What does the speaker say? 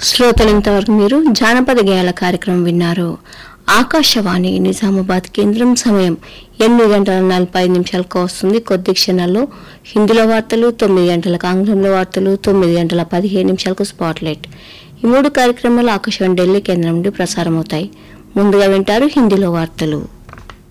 శ్రోతలు ఇంతవరకు మీరు జానపద గేయాల కార్యక్రమం విన్నారు. ఆకాశవాణి నిజామాబాద్ కేంద్రం సమయం 8:45 వస్తుంది. కొద్ది క్షణాల్లో హిందీలో వార్తలు, 9 గంటలకు ఆంగ్లంలో వార్తలు, 9:15 స్పాట్లైట్. ఈ 3 కార్యక్రమాలు ఆకాశవాణి ఢిల్లీ కేంద్రం నుండి ప్రసారమవుతాయి. ముందుగా వింటారు హిందీలో వార్తలు.